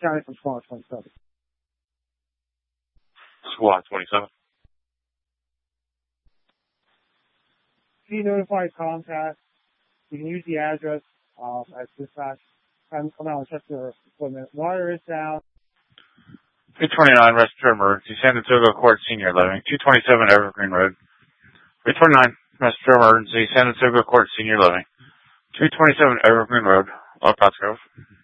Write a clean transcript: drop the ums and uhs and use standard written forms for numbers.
County from Squad 27. Squad 27. If you notify contact, you can use the address as dispatch. Have them come out and check their equipment. Water is down. 329 Respiratory Emergency, San Antonio Court Senior Living, 227 Evergreen Road. 329 Respiratory Emergency, San Antonio Court Senior Living, 227 Evergreen Road, Los Pasos.